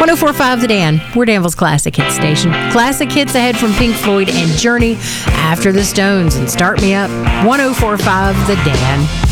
1045 The Dan. We're Danville's Classic Hits Station. Classic hits ahead from Pink Floyd and Journey after the Stones and Start Me Up. 1045 The Dan.